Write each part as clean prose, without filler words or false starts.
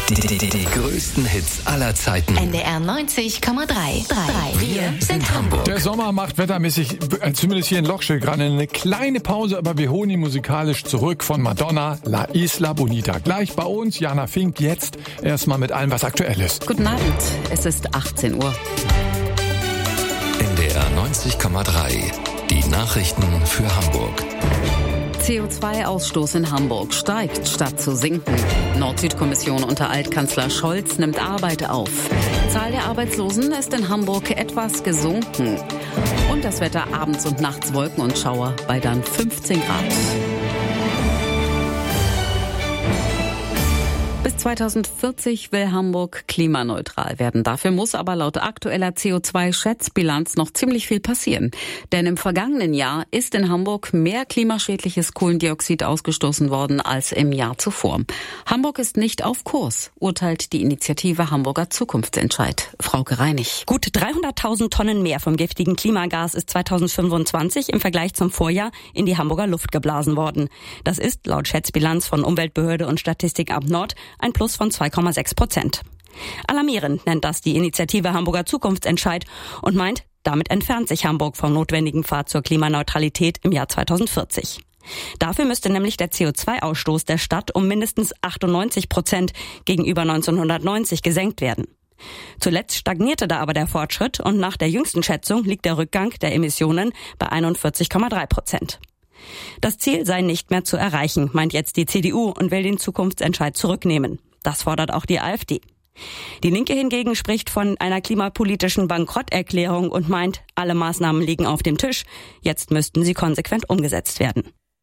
Die größten Hits aller Zeiten. NDR 90,3. Wir sind Hamburg. Der Sommer macht wettermäßig, zumindest hier in Lochschild, gerade eine kleine Pause, aber wir holen ihn musikalisch zurück von Madonna, La Isla Bonita. Gleich bei uns, Jana Fink, jetzt erstmal mit allem, was aktuell ist. Guten Abend, es ist 18 Uhr. NDR 90,3. Die Nachrichten für Hamburg. CO2-Ausstoß in Hamburg steigt, statt zu sinken. Nord-Süd-Kommission unter Altkanzler Scholz nimmt Arbeit auf. Zahl der Arbeitslosen ist in Hamburg etwas gesunken. Und das Wetter abends und nachts Wolken und Schauer bei dann 15 Grad. Bis 2040 will Hamburg klimaneutral werden. Dafür muss aber laut aktueller CO2-Schätzbilanz noch ziemlich viel passieren. Denn im vergangenen Jahr ist in Hamburg mehr klimaschädliches Kohlendioxid ausgestoßen worden als im Jahr zuvor. Hamburg ist nicht auf Kurs, urteilt die Initiative Hamburger Zukunftsentscheid. Frauke Reinig. Gut 300.000 Tonnen mehr vom giftigen Klimagas ist 2025 im Vergleich zum Vorjahr in die Hamburger Luft geblasen worden. Das ist laut Schätzbilanz von Umweltbehörde und Statistikamt Nord ein Plus von 2,6%. Alarmierend nennt das die Initiative Hamburger Zukunftsentscheid und meint, damit entfernt sich Hamburg vom notwendigen Pfad zur Klimaneutralität im Jahr 2040. Dafür müsste nämlich der CO2-Ausstoß der Stadt um mindestens 98% gegenüber 1990 gesenkt werden. Zuletzt stagnierte da aber der Fortschritt und nach der jüngsten Schätzung liegt der Rückgang der Emissionen bei 41,3%. Das Ziel sei nicht mehr zu erreichen, meint jetzt die CDU und will den Zukunftsentscheid zurücknehmen. Das fordert auch die AfD. Die Linke hingegen spricht von einer klimapolitischen Bankrotterklärung und meint, alle Maßnahmen liegen auf dem Tisch. Jetzt müssten sie konsequent umgesetzt werden.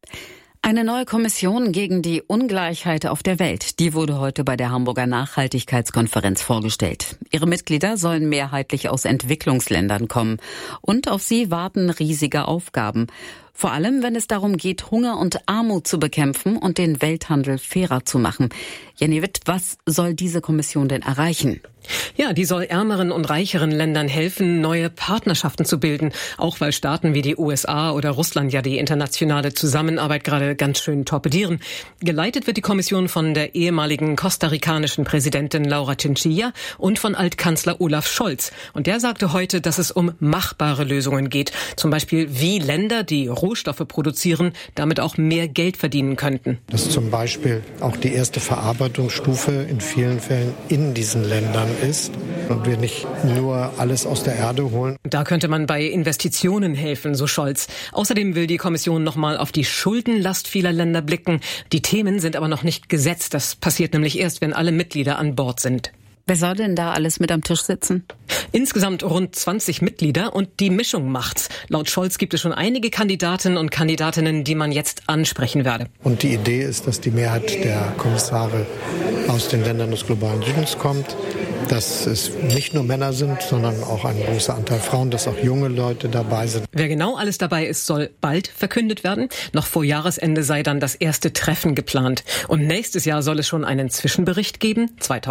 Eine neue Kommission gegen die Ungleichheit auf der Welt, die wurde heute bei der Hamburger Nachhaltigkeitskonferenz vorgestellt. Ihre Mitglieder sollen mehrheitlich aus Entwicklungsländern kommen und auf sie warten riesige Aufgaben. Vor allem, wenn es darum geht, Hunger und Armut zu bekämpfen und den Welthandel fairer zu machen. Jenny Witt, was soll diese Kommission denn erreichen? Ja, die soll ärmeren und reicheren Ländern helfen, neue Partnerschaften zu bilden. Auch weil Staaten wie die USA oder Russland ja die internationale Zusammenarbeit gerade ganz schön torpedieren. Geleitet wird die Kommission von der ehemaligen kostarikanischen Präsidentin Laura Chinchilla und von Altkanzler Olaf Scholz. Und der sagte heute, dass es um machbare Lösungen geht. Zum Beispiel, wie Länder, die Rohstoffe produzieren, damit auch mehr Geld verdienen könnten. Dass zum Beispiel auch die erste Verarbeitungsstufe in vielen Fällen in diesen Ländern ist und wir nicht nur alles aus der Erde holen. Da könnte man bei Investitionen helfen, so Scholz. Außerdem will die Kommission nochmal auf die Schuldenlast vieler Länder blicken. Die Themen sind aber noch nicht gesetzt. Das passiert nämlich erst, wenn alle Mitglieder an Bord sind. Wer soll denn da alles mit am Tisch sitzen? Insgesamt rund 20 Mitglieder und die Mischung macht's. Laut Scholz gibt es schon einige Kandidatinnen und Kandidatinnen, die man jetzt ansprechen werde. Und die Idee ist, dass die Mehrheit der Kommissare aus den Ländern des globalen Südens kommt, dass es nicht nur Männer sind, sondern auch ein großer Anteil Frauen, dass auch junge Leute dabei sind. Wer genau alles dabei ist, soll bald verkündet werden. Noch vor Jahresende sei dann das erste Treffen geplant. Und nächstes Jahr soll es schon einen Zwischenbericht geben,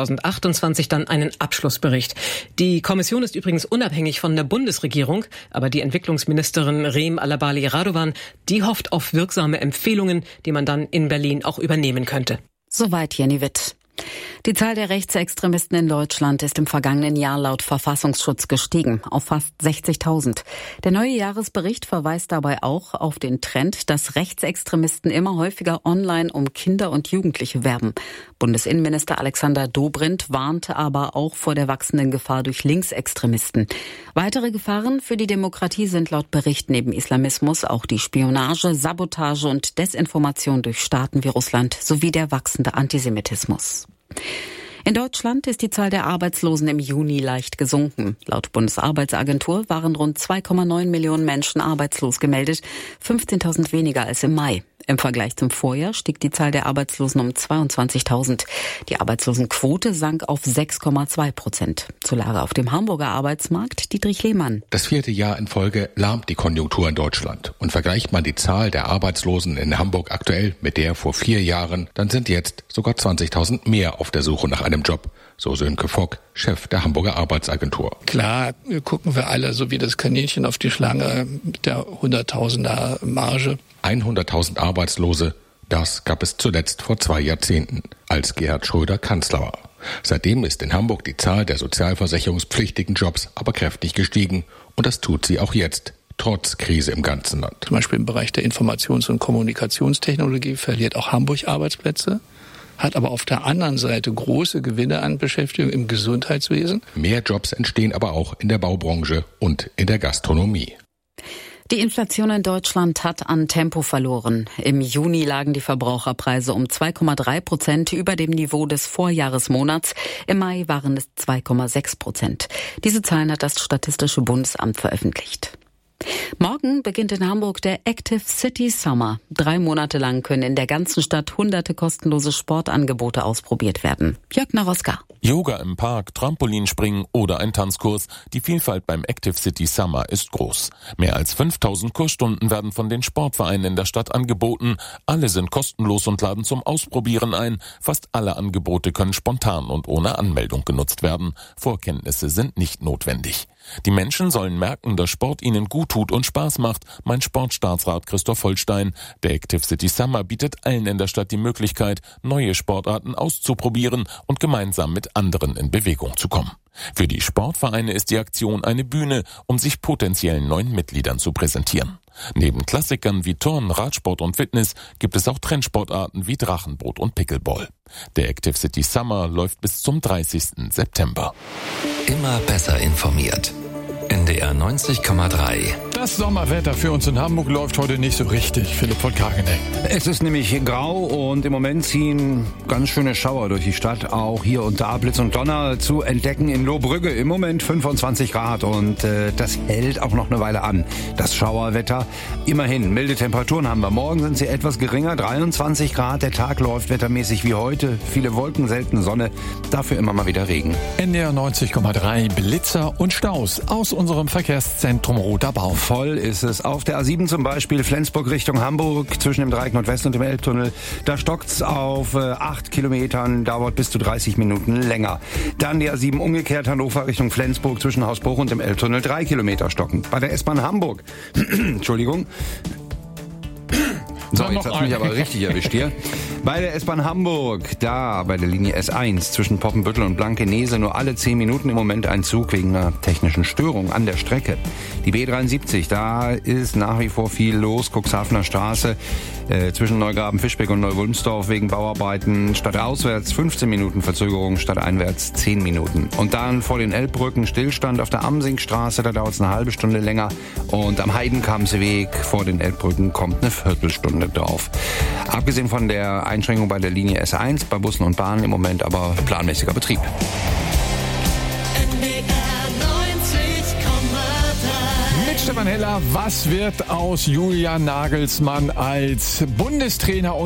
2028 dann einen Abschlussbericht. Die Kommission ist übrigens unabhängig von der Bundesregierung, aber die Entwicklungsministerin Reem Alabali Radovan, die hofft auf wirksame Empfehlungen, die man dann in Berlin auch übernehmen könnte. Soweit Jenny Witt. Die Zahl der Rechtsextremisten in Deutschland ist im vergangenen Jahr laut Verfassungsschutz gestiegen auf fast 60.000. Der neue Jahresbericht verweist dabei auch auf den Trend, dass Rechtsextremisten immer häufiger online um Kinder und Jugendliche werben. Bundesinnenminister Alexander Dobrindt warnte aber auch vor der wachsenden Gefahr durch Linksextremisten. Weitere Gefahren für die Demokratie sind laut Bericht neben Islamismus auch die Spionage, Sabotage und Desinformation durch Staaten wie Russland sowie der wachsende Antisemitismus. In Deutschland ist die Zahl der Arbeitslosen im Juni leicht gesunken. Laut Bundesarbeitsagentur waren rund 2,9 Millionen Menschen arbeitslos gemeldet, 15.000 weniger als im Mai. Im Vergleich zum Vorjahr stieg die Zahl der Arbeitslosen um 22.000. Die Arbeitslosenquote sank auf 6,2%. Zur Lage auf dem Hamburger Arbeitsmarkt Dietrich Lehmann. Das 4. Jahr in Folge lahmt die Konjunktur in Deutschland. Und vergleicht man die Zahl der Arbeitslosen in Hamburg aktuell mit der vor 4 Jahren, dann sind jetzt sogar 20.000 mehr auf der Suche nach einem Job. So Sönke Fock, Chef der Hamburger Arbeitsagentur. Klar gucken wir alle so wie das Kaninchen auf die Schlange mit der 100.000er Marge. 100.000 Arbeitslose, das gab es zuletzt vor 2 Jahrzehnten, als Gerhard Schröder Kanzler war. Seitdem ist in Hamburg die Zahl der sozialversicherungspflichtigen Jobs aber kräftig gestiegen. Und das tut sie auch jetzt, trotz Krise im ganzen Land. Zum Beispiel im Bereich der Informations- und Kommunikationstechnologie verliert auch Hamburg Arbeitsplätze, hat aber auf der anderen Seite große Gewinne an Beschäftigung im Gesundheitswesen. Mehr Jobs entstehen aber auch in der Baubranche und in der Gastronomie. Die Inflation in Deutschland hat an Tempo verloren. Im Juni lagen die Verbraucherpreise um 2,3% über dem Niveau des Vorjahresmonats. Im Mai waren es 2,6%. Diese Zahlen hat das Statistische Bundesamt veröffentlicht. Morgen beginnt in Hamburg der Active City Summer. 3 Monate lang können in der ganzen Stadt hunderte kostenlose Sportangebote ausprobiert werden. Jörg Naroska. Yoga im Park, Trampolinspringen oder ein Tanzkurs. Die Vielfalt beim Active City Summer ist groß. Mehr als 5000 Kursstunden werden von den Sportvereinen in der Stadt angeboten. Alle sind kostenlos und laden zum Ausprobieren ein. Fast alle Angebote können spontan und ohne Anmeldung genutzt werden. Vorkenntnisse sind nicht notwendig. Die Menschen sollen merken, dass Sport ihnen gut tut und Spaß macht, meint Sportstaatsrat Christoph Holstein. Der Active City Summer bietet allen in der Stadt die Möglichkeit, neue Sportarten auszuprobieren und gemeinsam mit anderen in Bewegung zu kommen. Für die Sportvereine ist die Aktion eine Bühne, um sich potenziellen neuen Mitgliedern zu präsentieren. Neben Klassikern wie Turnen, Radsport und Fitness gibt es auch Trendsportarten wie Drachenboot und Pickleball. Der Active City Summer läuft bis zum 30. September. Immer besser informiert. NDR 90,3. Das Sommerwetter für uns in Hamburg läuft heute nicht so richtig. Philipp von Kageneck. Es ist nämlich grau und im Moment ziehen ganz schöne Schauer durch die Stadt. Auch hier und da Blitz und Donner zu entdecken in Lohbrügge. Im Moment 25 Grad und das hält auch noch eine Weile an. Das Schauerwetter. Immerhin, milde Temperaturen haben wir. Morgen sind sie etwas geringer, 23 Grad. Der Tag läuft wettermäßig wie heute. Viele Wolken, selten Sonne. Dafür immer mal wieder Regen. NDR 90,3 Blitzer und Staus aus unserem Verkehrszentrum Roter Baum. Voll ist es. Auf der A7 zum Beispiel Flensburg Richtung Hamburg zwischen dem Dreieck Nordwest und dem Elbtunnel. Da stockt's auf 8 Kilometern, dauert bis zu 30 Minuten länger. Dann die A7 umgekehrt Hannover Richtung Flensburg zwischen Hausbruch und dem Elbtunnel 3 Kilometer stocken. Bei der S-Bahn Hamburg, Entschuldigung. So, jetzt hat's mich aber richtig erwischt hier. Bei der S-Bahn Hamburg, da bei der Linie S1 zwischen Poppenbüttel und Blankenese nur alle 10 Minuten im Moment ein Zug wegen einer technischen Störung an der Strecke. Die B73, da ist nach wie vor viel los. Cuxhavener Straße zwischen Neugraben-Fischbeck und Neuwulmsdorf wegen Bauarbeiten. Stadtauswärts 15 Minuten Verzögerung, stadteinwärts 10 Minuten. Und dann vor den Elbbrücken Stillstand auf der Amsingstraße, da dauert es eine halbe Stunde länger. Und am Heidenkamseweg vor den Elbbrücken kommt eine Viertelstunde drauf. Abgesehen von der Einschränkung bei der Linie S1, bei Bussen und Bahnen im Moment aber planmäßiger Betrieb. Mit Stefan Heller, was wird aus Julian Nagelsmann als Bundestrainer?